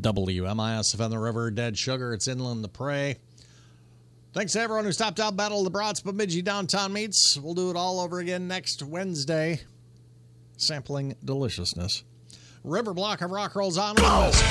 WMIS FM the River, Dead Sugar. It's Inland the Prairie. Thanks to everyone who stopped out, Battle of the Brats, Bemidji Downtown Meats. We'll do it all over again next Wednesday. Sampling deliciousness. River Block of Rock rolls on.